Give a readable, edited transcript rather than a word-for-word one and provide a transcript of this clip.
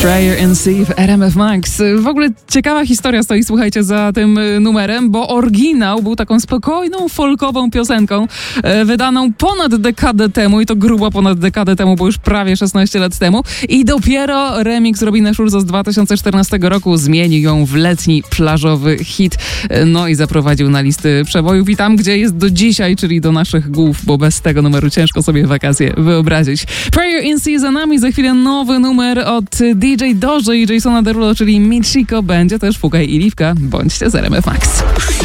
Prayer in Sea w RMF Max. W ogóle ciekawa historia stoi, słuchajcie, za tym numerem, bo oryginał był taką spokojną, folkową piosenką wydaną ponad dekadę temu i to grubo ponad dekadę temu, bo już prawie 16 lat temu. I dopiero remix Robina Schulza z 2014 roku zmienił ją w letni, plażowy hit. No i zaprowadził na listy przebojów i tam, gdzie jest do dzisiaj, czyli do naszych głów, bo bez tego numeru ciężko sobie wakacje wyobrazić. Prayer in Sea za nami, za chwilę nowy numer od DJ Doży i Jasona Derulo, czyli Michiko. Będzie też Fugaj i Liwka. Bądźcie z RMF Max.